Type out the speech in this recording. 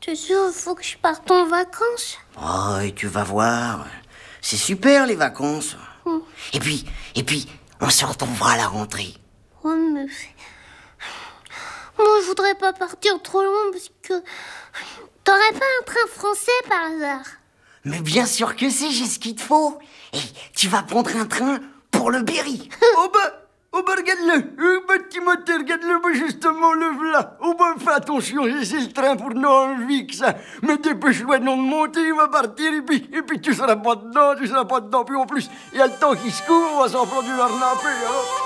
T'es sûr, faut que je parte en vacances? Oh, et tu vas voir. C'est super, les vacances. Et puis, on se retrouvera à la rentrée. Oh, mais... Moi, je voudrais pas partir trop loin parce que... T'aurais pas un train français par hasard? Mais bien sûr que si, j'ai ce qu'il te faut. Et tu vas prendre un train pour le Berry. Oh bah regarde-le, Timothée, regarde-le, bah justement, le voilà. Oh bah fais attention, c'est le train pour Noël, que ça. Mais dépêche-toi non de monter, il va partir, et puis tu seras pas dedans, puis en plus, il y a le temps qui se court, on va s'en prendre du larnapé, alors.